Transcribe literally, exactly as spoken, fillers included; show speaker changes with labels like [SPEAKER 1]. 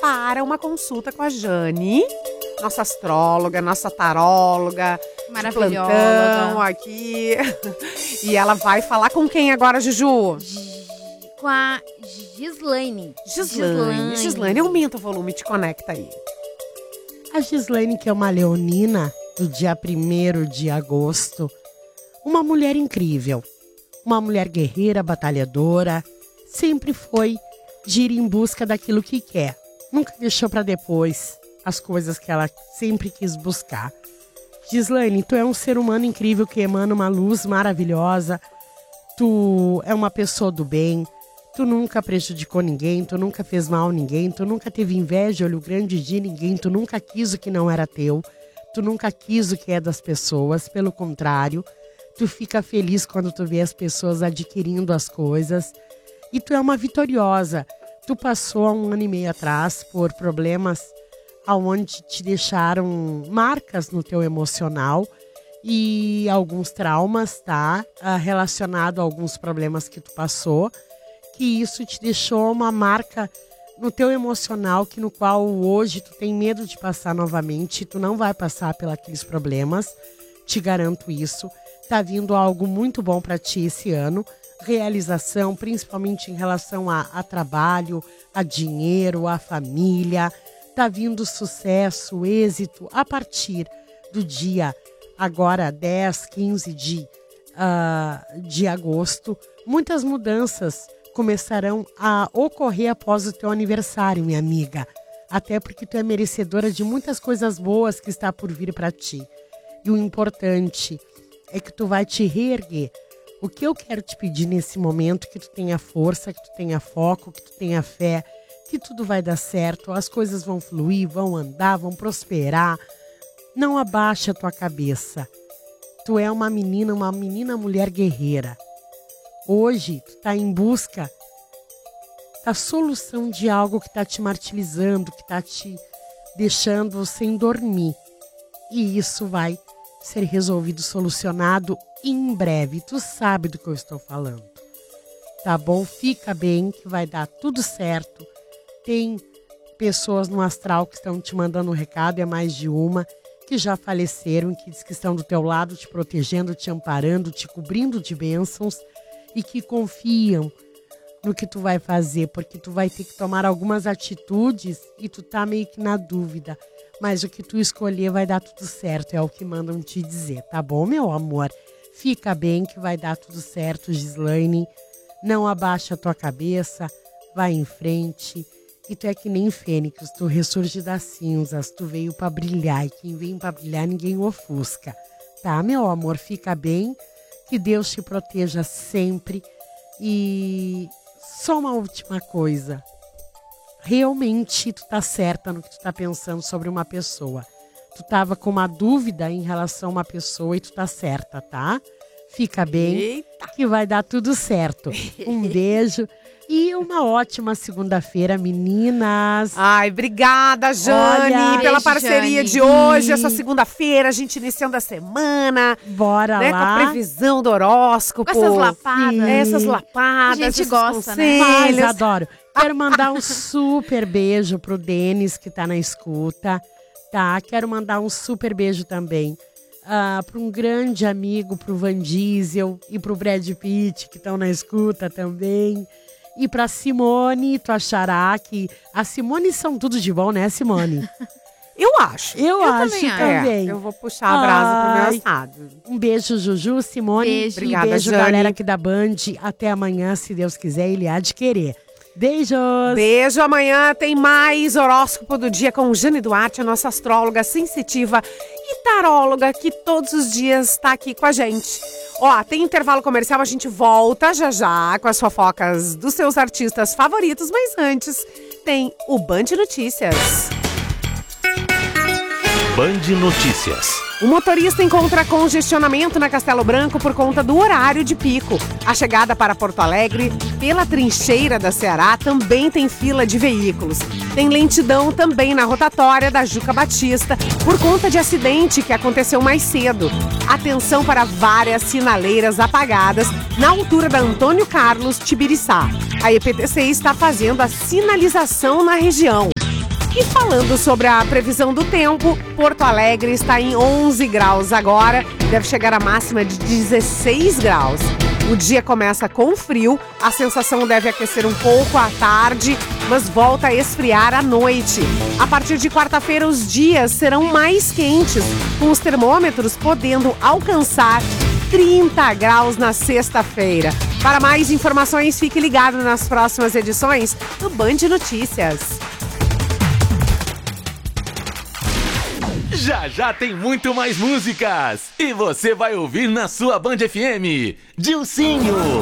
[SPEAKER 1] para uma consulta com a Jane, nossa astróloga, nossa taróloga,
[SPEAKER 2] maravilhosa,
[SPEAKER 1] plantão aqui. E ela vai falar com quem agora, Juju?
[SPEAKER 2] Com a Gislaine.
[SPEAKER 1] Gislaine. Gislaine, aumenta o volume, te conecta aí.
[SPEAKER 3] A Gislaine, que é uma leonina do dia primeiro de agosto, uma mulher incrível, uma mulher guerreira, batalhadora, sempre foi de ir em busca daquilo que quer. Nunca deixou para depois as coisas que ela sempre quis buscar. Gislaine, tu é um ser humano incrível que emana uma luz maravilhosa. Tu é uma pessoa do bem. Tu nunca prejudicou ninguém, tu nunca fez mal a ninguém, tu nunca teve inveja, olho grande de ninguém, tu nunca quis o que não era teu, tu nunca quis o que é das pessoas, pelo contrário, tu fica feliz quando tu vê as pessoas adquirindo as coisas e tu é uma vitoriosa. Tu passou há um ano e meio atrás por problemas aonde te deixaram marcas no teu emocional e alguns traumas, tá? Relacionado a alguns problemas que tu passou, que isso te deixou uma marca no teu emocional, que no qual hoje tu tem medo de passar novamente, tu não vai passar pelos aqueles problemas, te garanto isso. Tá vindo algo muito bom para ti esse ano, realização, principalmente em relação a, a trabalho, a dinheiro, a família. Tá vindo sucesso, êxito a partir do dia agora dez, quinze de, uh, de agosto. Muitas mudanças começarão a ocorrer após o teu aniversário, minha amiga. Até porque tu é merecedora de muitas coisas boas que está por vir para ti. E o importante é que tu vai te reerguer. O que eu quero te pedir nesse momento é que tu tenha força, que tu tenha foco, que tu tenha fé, que tudo vai dar certo, as coisas vão fluir, vão andar, vão prosperar. Não abaixa a tua cabeça. Tu é uma menina, uma menina mulher guerreira. Hoje, tu tá em busca da solução de algo que tá te martirizando, que tá te deixando sem dormir. E isso vai ser resolvido, solucionado em breve. Tu sabe do que eu estou falando. Tá bom? Fica bem, que vai dar tudo certo. Tem pessoas no astral que estão te mandando um recado, é mais de uma, que já faleceram, que diz que estão do teu lado, te protegendo, te amparando, te cobrindo de bênçãos, e que confiam no que tu vai fazer, porque tu vai ter que tomar algumas atitudes e tu tá meio que na dúvida. Mas o que tu escolher vai dar tudo certo, é o que mandam te dizer, tá bom, meu amor? Fica bem que vai dar tudo certo, Gislaine. Não abaixa a tua cabeça, vai em frente. E tu é que nem fênix, tu ressurge das cinzas, tu veio pra brilhar. E quem vem pra brilhar, ninguém ofusca. Tá, meu amor? Fica bem. Que Deus te proteja sempre. E só uma última coisa. Realmente tu tá certa no que tu tá pensando sobre uma pessoa. Tu tava com uma dúvida em relação a uma pessoa e tu tá certa, tá? Fica bem. Eita. Que vai dar tudo certo. Um beijo. E uma ótima segunda-feira, meninas.
[SPEAKER 1] Ai, obrigada, Jane,
[SPEAKER 3] Olha,
[SPEAKER 1] pela
[SPEAKER 2] beijo,
[SPEAKER 1] parceria
[SPEAKER 2] Jane.
[SPEAKER 1] de hoje, essa segunda-feira, a gente iniciando a semana.
[SPEAKER 3] Bora
[SPEAKER 1] né,
[SPEAKER 3] lá.
[SPEAKER 1] Com a previsão do horóscopo.
[SPEAKER 2] Com essas lapadas.
[SPEAKER 1] Sim. Essas lapadas.
[SPEAKER 2] A gente
[SPEAKER 1] esses
[SPEAKER 2] gosta, né?
[SPEAKER 3] Mas
[SPEAKER 1] conselhos.
[SPEAKER 3] adoro. Quero mandar um super beijo pro Denis, que tá na escuta, tá? Quero mandar um super beijo também uh, para um grande amigo, pro Van Diesel e pro Brad Pitt, que estão na escuta também. E pra Simone, tu achará que... A Simone são tudo de bom, né, Simone?
[SPEAKER 1] Eu acho.
[SPEAKER 3] Eu,
[SPEAKER 2] Eu
[SPEAKER 3] acho
[SPEAKER 2] também acho.
[SPEAKER 3] também.
[SPEAKER 1] É, eu vou puxar a brasa pro
[SPEAKER 3] Ai.
[SPEAKER 1] meu assado.
[SPEAKER 3] Um beijo, Juju, Simone.
[SPEAKER 2] Beijo.
[SPEAKER 1] Obrigada,
[SPEAKER 3] e beijo,
[SPEAKER 1] Jane.
[SPEAKER 3] galera aqui da Band. Até amanhã, se Deus quiser, ele há de querer. Beijos!
[SPEAKER 1] Beijo, amanhã tem mais horóscopo do dia com Jane Duarte, a nossa astróloga sensitiva e taróloga, que todos os dias está aqui com a gente. Ó, tem intervalo comercial, a gente volta já já com as fofocas dos seus artistas favoritos, mas antes tem o Band Notícias.
[SPEAKER 4] Band Notícias.
[SPEAKER 1] O motorista encontra congestionamento na Castelo Branco por conta do horário de pico. A chegada para Porto Alegre, pela trincheira da Ceará, também tem fila de veículos. Tem lentidão também na rotatória da Juca Batista, por conta de acidente que aconteceu mais cedo. Atenção para várias sinaleiras apagadas na altura da Antônio Carlos Tibiriçá. A E P T C está fazendo a sinalização na região. E falando sobre a previsão do tempo, Porto Alegre está em onze graus agora, deve chegar a máxima de dezesseis graus. O dia começa com frio, a sensação deve aquecer um pouco à tarde, mas volta a esfriar à noite. A partir de quarta-feira, os dias serão mais quentes, com os termômetros podendo alcançar trinta graus na sexta-feira. Para mais informações, fique ligado nas próximas edições do Band Notícias.
[SPEAKER 4] Já já tem muito mais músicas e você vai ouvir na sua Band F M. Dilcinho.